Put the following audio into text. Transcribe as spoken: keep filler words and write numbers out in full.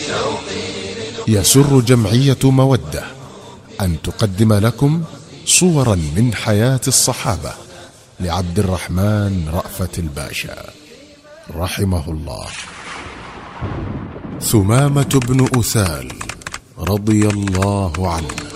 يسر جمعية مودة أن تقدم لكم صورا من حياة الصحابة لعبد الرحمن رأفت الباشا رحمه الله. ثمامة بن أثال رضي الله عنه